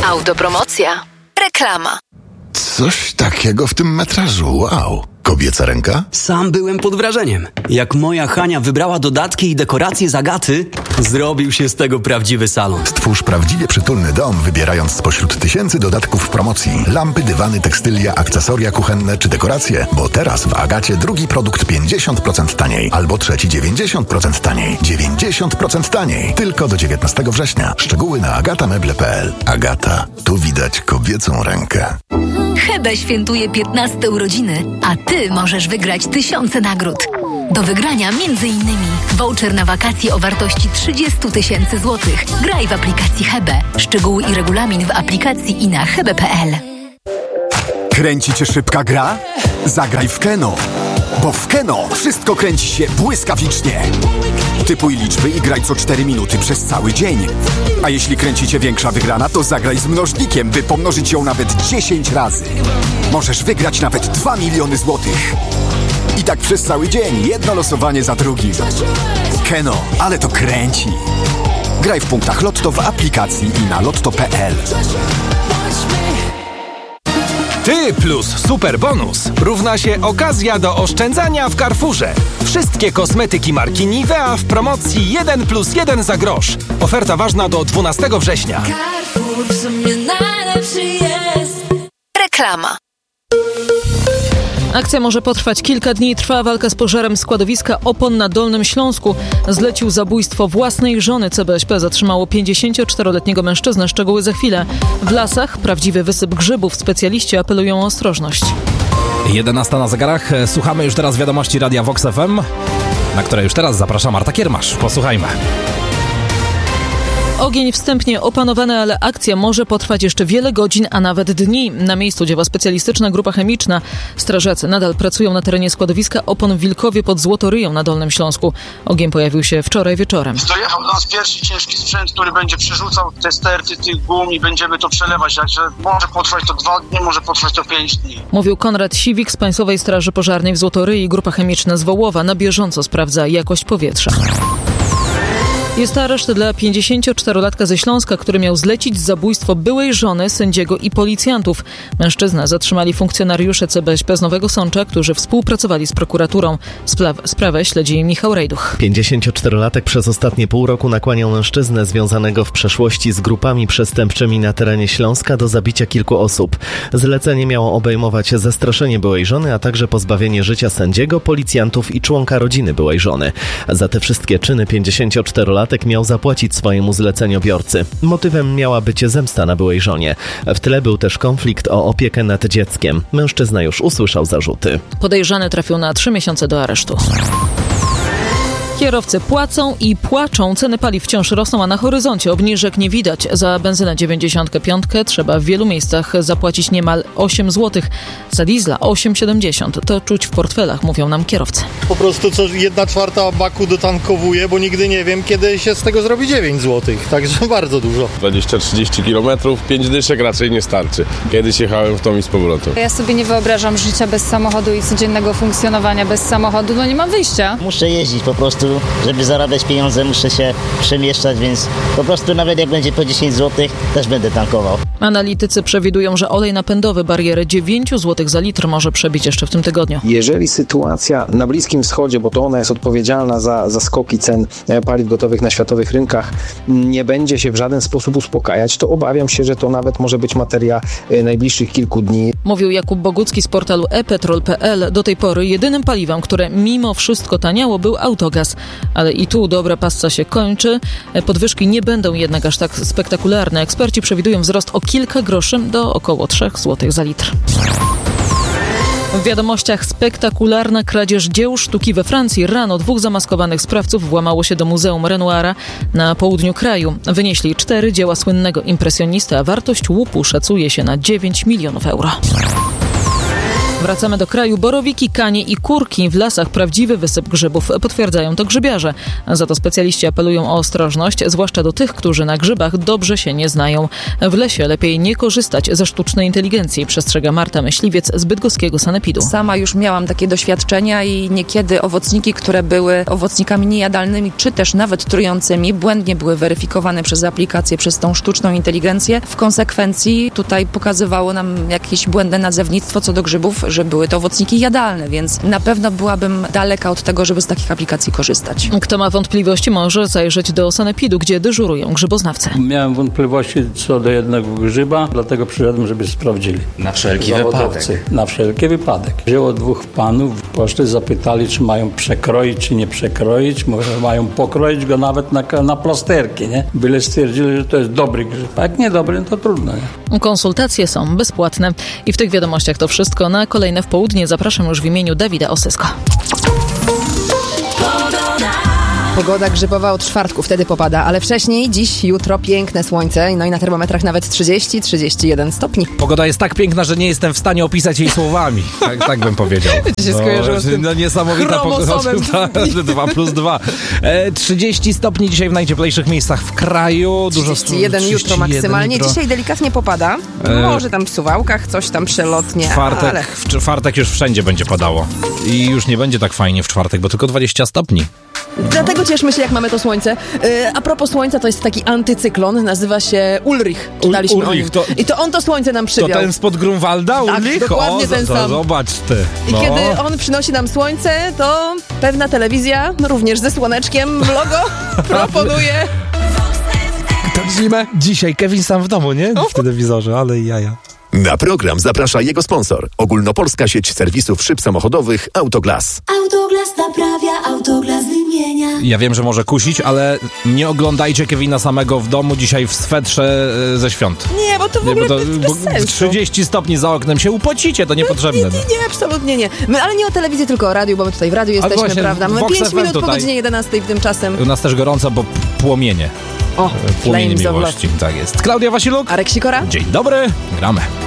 Autopromocja. Reklama. Coś takiego w tym metrażu, wow. Kobieca ręka? Sam byłem pod wrażeniem. Jak moja Hania wybrała dodatki i dekoracje z Agaty, zrobił się z tego prawdziwy salon. Stwórz prawdziwie przytulny dom, wybierając spośród tysięcy dodatków w promocji. Lampy, dywany, tekstylia, akcesoria kuchenne czy dekoracje. Bo teraz w Agacie drugi produkt 50% taniej. Albo trzeci 90% taniej. 90% taniej. Tylko do 19 września. Szczegóły na agatameble.pl. Agata. Tu widać kobiecą rękę. Hebe świętuje 15 urodziny, a Ty możesz wygrać tysiące nagród. Do wygrania m.in. voucher na wakacje o wartości 30 000 złotych. Graj w aplikacji Hebe. Szczegóły i regulamin w aplikacji i na hebe.pl. Kręci cię szybka gra? Zagraj w Keno. Bo w Keno wszystko kręci się błyskawicznie. Typuj liczby i graj co 4 minuty przez cały dzień. A jeśli kręci cię większa wygrana, to zagraj z mnożnikiem, by pomnożyć ją nawet 10 razy. Możesz wygrać nawet 2 miliony złotych. I tak przez cały dzień, jedno losowanie za drugim. Keno, ale to kręci. Graj w punktach Lotto w aplikacji i na lotto.pl. Ty plus super bonus równa się okazja do oszczędzania w Carrefourze. Wszystkie kosmetyki marki Nivea w promocji 1+1 za grosz. Oferta ważna do 12 września. Carrefour w sumie najlepszy jest. Reklama. Akcja może potrwać kilka dni. Trwa walka z pożarem składowiska opon na Dolnym Śląsku. Zlecił zabójstwo własnej żony. CBŚP zatrzymało 54-letniego mężczyznę. Szczegóły za chwilę. W lasach prawdziwy wysyp grzybów. Specjaliści apelują o ostrożność. 11 na zegarach. Słuchamy już teraz wiadomości Radia Vox FM, na które już teraz zaprasza Marta Kiermasz. Posłuchajmy. Ogień wstępnie opanowany, ale akcja może potrwać jeszcze wiele godzin, a nawet dni. Na miejscu działa specjalistyczna grupa chemiczna. Strażacy nadal pracują na terenie składowiska opon w Wilkowie pod Złotoryją na Dolnym Śląsku. Ogień pojawił się wczoraj wieczorem. Dojechał do nas pierwszy ciężki sprzęt, który będzie przerzucał te sterty tych gum i będziemy to przelewać. Także może potrwać to 2 dni, może potrwać to 5 dni. Mówił Konrad Siwik z Państwowej Straży Pożarnej w Złotoryi. Grupa chemiczna z Wołowa na bieżąco sprawdza jakość powietrza. Jest areszt dla 54-latka ze Śląska, który miał zlecić zabójstwo byłej żony, sędziego i policjantów. Mężczyznę zatrzymali funkcjonariusze CBŚP z Nowego Sącza, którzy współpracowali z prokuraturą. Sprawę śledzi Michał Rejduch. 54-latek przez ostatnie pół roku nakłaniał mężczyznę związanego w przeszłości z grupami przestępczymi na terenie Śląska do zabicia kilku osób. Zlecenie miało obejmować zastraszenie byłej żony, a także pozbawienie życia sędziego, policjantów i członka rodziny byłej żony. Za te wszystkie czyny 54-latek miał zapłacić swojemu zleceniobiorcy. Motywem miała być zemsta na byłej żonie. W tle był też konflikt o opiekę nad dzieckiem. Mężczyzna już usłyszał zarzuty. Podejrzany trafił na 3 miesiące do aresztu. Kierowcy płacą i płaczą. Ceny paliw wciąż rosną, a na horyzoncie obniżek nie widać. Za benzynę 95 trzeba w wielu miejscach zapłacić niemal 8 zł. Za diesla 8,70. To czuć w portfelach, mówią nam kierowcy. Po prostu co 1/4 baku dotankowuję, bo nigdy nie wiem, kiedy się z tego zrobi 9 zł. Także bardzo dużo. 20-30 km, 5 dyszek raczej nie starczy. Kiedyś jechałem w tom i z powrotem. Ja sobie nie wyobrażam życia bez samochodu i codziennego funkcjonowania bez samochodu. No nie mam wyjścia. Muszę jeździć po prostu. Żeby zarabiać pieniądze, muszę się przemieszczać, więc po prostu nawet jak będzie po 10 zł, też będę tankował. Analitycy przewidują, że olej napędowy barierę 9 zł za litr może przebić jeszcze w tym tygodniu. Jeżeli sytuacja na Bliskim Wschodzie, bo to ona jest odpowiedzialna za skoki cen paliw gotowych na światowych rynkach, nie będzie się w żaden sposób uspokajać, to obawiam się, że to nawet może być materia najbliższych kilku dni. Mówił Jakub Bogucki z portalu ePetrol.pl. Do tej pory jedynym paliwem, które mimo wszystko taniało, był autogaz. Ale i tu dobra pasca się kończy. Podwyżki nie będą jednak aż tak spektakularne. Eksperci przewidują wzrost o kilka groszy do około 3 zł za litr. W wiadomościach spektakularna kradzież dzieł sztuki we Francji. Rano 2 zamaskowanych sprawców włamało się do Muzeum Renoira na południu kraju. Wynieśli 4 dzieła słynnego impresjonisty, a wartość łupu szacuje się na 9 milionów euro. Wracamy do kraju. Borowiki, kanie i kurki. W lasach prawdziwy wysyp grzybów. Potwierdzają to grzybiarze. Za to specjaliści apelują o ostrożność, zwłaszcza do tych, którzy na grzybach dobrze się nie znają. W lesie lepiej nie korzystać ze sztucznej inteligencji, przestrzega Marta Myśliwiec z bydgoskiego sanepidu. Sama już miałam takie doświadczenia i niekiedy owocniki, które były owocnikami niejadalnymi, czy też nawet trującymi, błędnie były weryfikowane przez aplikację, przez tą sztuczną inteligencję. W konsekwencji tutaj pokazywało nam jakieś błędne nazewnictwo co do grzybów, że były to owocniki jadalne, więc na pewno byłabym daleka od tego, żeby z takich aplikacji korzystać. Kto ma wątpliwości, może zajrzeć do sanepidu, gdzie dyżurują grzyboznawcy. Miałem wątpliwości co do jednego grzyba, dlatego przyszedłem, żeby sprawdzili. Na wszelki wypadek. Na wszelki wypadek. Wzięło dwóch panów, poszli, zapytali, czy mają przekroić, czy nie przekroić. Może mają pokroić go nawet na plasterki, nie? Byle stwierdzili, że to jest dobry grzyb. A jak niedobry, to trudno, nie? Konsultacje są bezpłatne. I w tych wiadomościach to wszystko. Na kolejne w południe zapraszam już w imieniu Dawida Osysko. Pogoda grzybowa od czwartku, wtedy popada, ale wcześniej, dziś, jutro piękne słońce, no i na termometrach nawet 30-31 stopni. Pogoda jest tak piękna, że nie jestem w stanie opisać jej słowami. Tak bym powiedział. Się skojarzyło z tym niesamowita pogoda. 2+2. 30 stopni dzisiaj w najcieplejszych miejscach w kraju. 31 jutro maksymalnie. Dzisiaj delikatnie popada. Może tam w Suwałkach coś tam przelotnie. W czwartek już wszędzie będzie padało. I już nie będzie tak fajnie w czwartek, bo tylko 20 stopni. Dlatego cieszmy się, jak mamy to słońce. A propos słońca, to jest taki antycyklon, nazywa się Ulrich. Czytaliśmy o nim. I to on to słońce nam przywiał. To ten spod Grunwalda, Ulrich? Tak, dokładnie ten sam. Zobacz ty. I kiedy on przynosi nam słońce, to pewna telewizja, również ze słoneczkiem w logo, proponuje... Zimę. Dzisiaj Kevin sam w domu, nie? W telewizorze, ale jaja. Na program zaprasza jego sponsor. Ogólnopolska sieć serwisów szyb samochodowych Autoglas. Autoglas naprawia, Autoglas wymienia. Ja wiem, że może kusić, ale nie oglądajcie Kevina samego w domu dzisiaj w swetrze ze świąt. Nie, bo to w ogóle bez sensu. 30 stopni za oknem się upocicie, to niepotrzebne. Nie, absolutnie nie. Ale nie o telewizji, tylko o radiu, bo my tutaj w radiu jesteśmy, właśnie, prawda? Mamy 5 minut po godzinie 11 tymczasem. U nas też gorąco, bo płomienie. O, płomienie miłości. Tak jest. Klaudia Wasiluk. Arek Sikora. Dzień dobry, gramy.